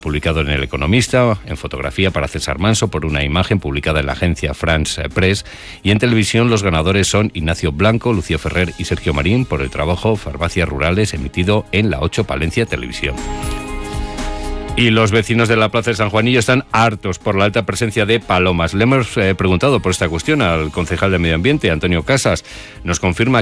publicado en El Economista, en fotografía para César Manso por una imagen publicada en la agencia France Press, y en televisión los ganadores son Ignacio Blanco, Lucía Ferrer y Sergio Marín por el trabajo Farmacias Rurales, emitido en la 8 Palencia Televisión. Y los vecinos de la Plaza de San Juanillo están hartos por la alta presencia de palomas. Le hemos preguntado por esta cuestión al concejal de Medio Ambiente, Antonio Casas. Nos confirma